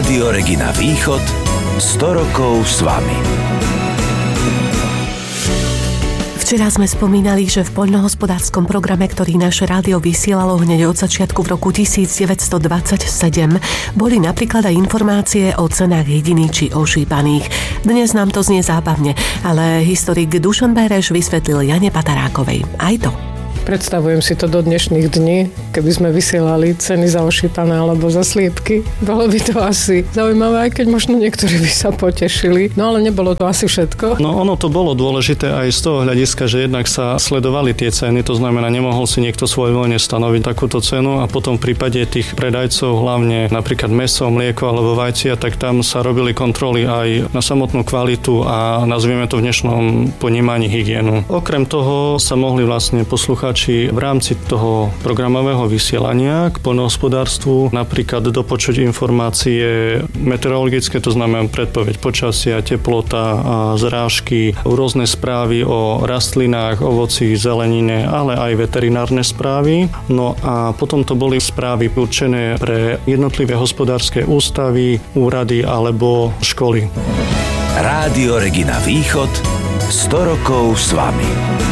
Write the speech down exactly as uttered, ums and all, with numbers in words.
Rádio Regina Východ sto rokov s vami. Včera sme spomínali, že v poľnohospodárskom programe, ktorý naše rádio vysielalo hneď od začiatku v roku devätnásťstodvadsaťsedem, boli napríklad aj informácie o cenách hydiny či ošípaných. Dnes nám to znie zábavne, ale historik Dušan Bereš vysvetlil Jane Patarákovej aj to. Predstavujem si to do dnešných dní, keby sme vysielali ceny za ošípané alebo za sliepky. Bolo by to asi zaujímavé, aj keď možno niektorí by sa potešili. No ale nebolo to asi všetko. No ono to bolo dôležité aj z toho hľadiska, že jednak sa sledovali tie ceny, to znamená, nemohol si niekto svojvoľne stanoviť takúto cenu a potom v prípade tých predajcov, hlavne napríklad mäso, mlieko alebo vajcia, tak tam sa robili kontroly aj na samotnú kvalitu a nazvieme to v dnešnom ponímaní hygienu. Okrem toho sa mohli vlastne poslucháči v rámci toho programového vysielania k poľnohospodárstvu napríklad dopočuť informácie meteorologické, to znamená predpoveď počasia, teplota a zrážky, rôzne správy o rastlinách, ovoci, zelenine, ale aj veterinárne správy. No a potom to boli správy určené pre jednotlivé hospodárske ústavy, úrady alebo školy. Rádio Regina Východ sto rokov s vami.